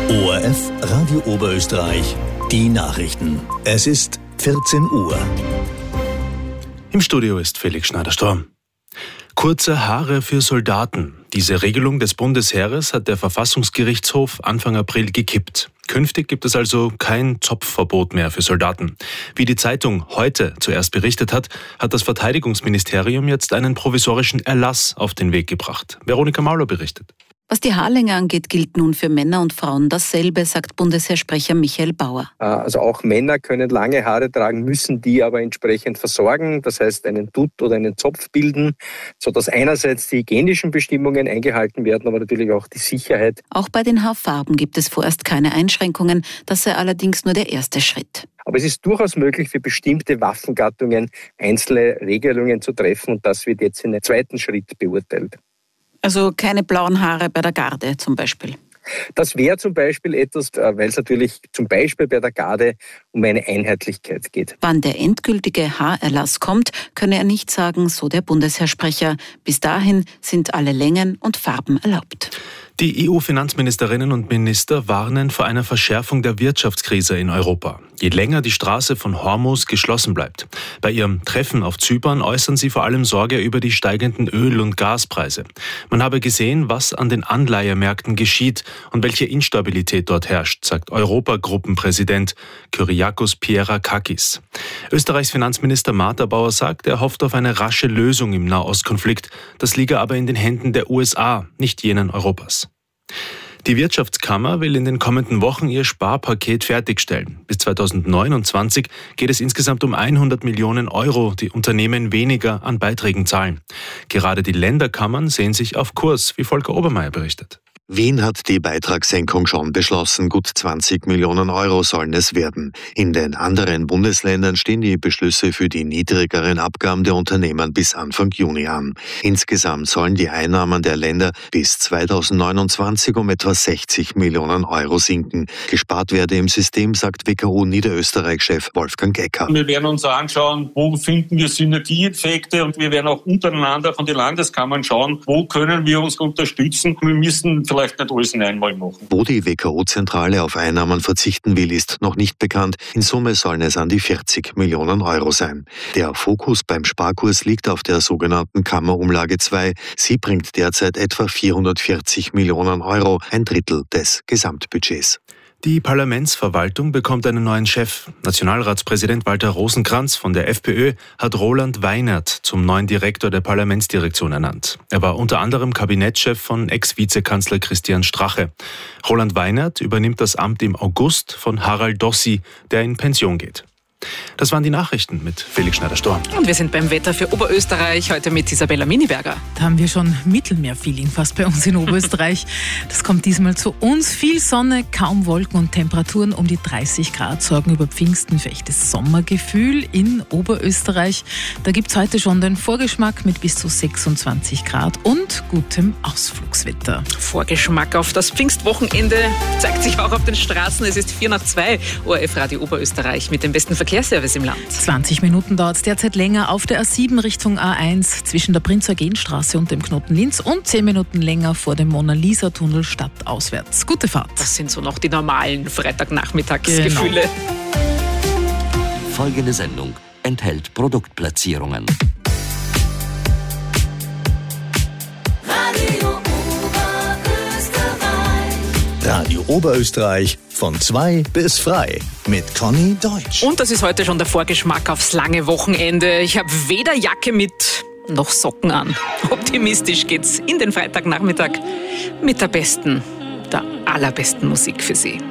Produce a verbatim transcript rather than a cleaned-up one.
O R F Radio Oberösterreich, die Nachrichten. Es ist vierzehn Uhr. Im Studio ist Felix Schneider-Storm. Kurze Haare für Soldaten. Diese Regelung des Bundesheeres hat der Verfassungsgerichtshof Anfang April gekippt. Künftig gibt es also kein Zopfverbot mehr für Soldaten. Wie die Zeitung heute zuerst berichtet hat, hat das Verteidigungsministerium jetzt einen provisorischen Erlass auf den Weg gebracht. Veronika Mauler berichtet. Was die Haarlänge angeht, gilt nun für Männer und Frauen dasselbe, sagt Bundesheersprecher Michael Bauer. Also auch Männer können lange Haare tragen, müssen die aber entsprechend versorgen, das heißt einen Dutt oder einen Zopf bilden, sodass einerseits die hygienischen Bestimmungen eingehalten werden, aber natürlich auch die Sicherheit. Auch bei den Haarfarben gibt es vorerst keine Einschränkungen, das sei allerdings nur der erste Schritt. Aber es ist durchaus möglich, für bestimmte Waffengattungen einzelne Regelungen zu treffen und das wird jetzt in einem zweiten Schritt beurteilt. Also keine blauen Haare bei der Garde zum Beispiel? Das wäre zum Beispiel etwas, weil es natürlich zum Beispiel bei der Garde um eine Einheitlichkeit geht. Wann der endgültige Haarerlass kommt, könne er nicht sagen, so der Bundesheersprecher. Bis dahin sind alle Längen und Farben erlaubt. Die E U-Finanzministerinnen und Minister warnen vor einer Verschärfung der Wirtschaftskrise in Europa, je länger die Straße von Hormuz geschlossen bleibt. Bei ihrem Treffen auf Zypern äußern sie vor allem Sorge über die steigenden Öl- und Gaspreise. Man habe gesehen, was an den Anleihermärkten geschieht und welche Instabilität dort herrscht, sagt Europagruppenpräsident Kyriakos Pierrakakis. Österreichs Finanzminister Martha Bauer sagt, er hofft auf eine rasche Lösung im Nahostkonflikt. Das liege aber in den Händen der U S A, nicht jenen Europas. Die Wirtschaftskammer will in den kommenden Wochen ihr Sparpaket fertigstellen. Bis zweitausendneunundzwanzig geht es insgesamt um hundert Millionen Euro, die Unternehmen weniger an Beiträgen zahlen. Gerade die Länderkammern sehen sich auf Kurs, wie Volker Obermeier berichtet. Wien hat die Beitragssenkung schon beschlossen. Gut zwanzig Millionen Euro sollen es werden. In den anderen Bundesländern stehen die Beschlüsse für die niedrigeren Abgaben der Unternehmen bis Anfang Juni an. Insgesamt sollen die Einnahmen der Länder bis zweitausendneunundzwanzig um etwa sechzig Millionen Euro sinken. Gespart werde im System, sagt W K O Niederösterreich-Chef Wolfgang Ecker. Wir werden uns anschauen, wo finden wir Synergieeffekte und wir werden auch untereinander von den Landeskammern schauen, wo können wir uns unterstützen. Wir müssen vielleicht Vielleicht nicht alles in einmal machen. Wo die W K O-Zentrale auf Einnahmen verzichten will, ist noch nicht bekannt. In Summe sollen es an die vierzig Millionen Euro sein. Der Fokus beim Sparkurs liegt auf der sogenannten Kammerumlage zwei. Sie bringt derzeit etwa vierhundertvierzig Millionen Euro, ein Drittel des Gesamtbudgets. Die Parlamentsverwaltung bekommt einen neuen Chef. Nationalratspräsident Walter Rosenkranz von der FPÖ hat Roland Weinert zum neuen Direktor der Parlamentsdirektion ernannt. Er war unter anderem Kabinettschef von Ex-Vizekanzler Christian Strache. Roland Weinert übernimmt das Amt im August von Harald Dossi, der in Pension geht. Das waren die Nachrichten mit Felix Schneider-Storm. Und wir sind beim Wetter für Oberösterreich heute mit Isabella Miniberger. Da haben wir schon Mittelmeer-Feeling fast bei uns in Oberösterreich. Das kommt diesmal zu uns. Viel Sonne, kaum Wolken und Temperaturen um die dreißig Grad sorgen über Pfingsten für echtes Sommergefühl in Oberösterreich. Da gibt es heute schon den Vorgeschmack mit bis zu sechsundzwanzig Grad und gutem Ausflugswetter. Vorgeschmack auf das Pfingstwochenende zeigt sich auch auf den Straßen. Es ist vier nach zwei. O R F Radio Oberösterreich mit dem besten Verkehrsservice im Land. zwanzig Minuten dauert es derzeit länger auf der A sieben Richtung A eins zwischen der Prinz-Eugen-Straße und dem Knoten Linz und zehn Minuten länger vor dem Mona-Lisa-Tunnel stadtauswärts. Gute Fahrt. Das sind so noch die normalen Freitagnachmittagsgefühle. Genau. Folgende Sendung enthält Produktplatzierungen. Radio Oberösterreich von zwei bis frei mit Conny Deutsch. Und das ist heute schon der Vorgeschmack aufs lange Wochenende. Ich habe weder Jacke mit noch Socken an. Optimistisch geht's in den Freitagnachmittag mit der besten, der allerbesten Musik für Sie.